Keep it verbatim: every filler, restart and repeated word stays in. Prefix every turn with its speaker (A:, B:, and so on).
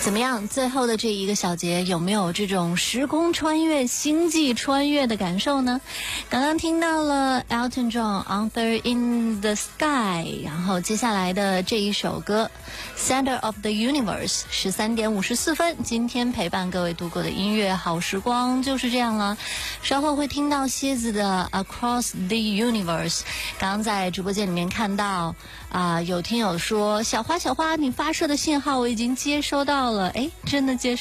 A: 怎么样？最后的这一个小节有没有这种时空穿越、星际穿越的感受呢？刚刚听到了 Elton John Author in the Sky， 然后接下来的这一首歌 Center of the Universe， 十三点五十四分。今天陪伴各位度过的音乐好时光就是这样了。稍后会听到蝎子的 Across the Universe。刚刚在直播间里面看到啊、呃，有听友说小花小花，你发射的信号我已经接收到了，哎，真的接收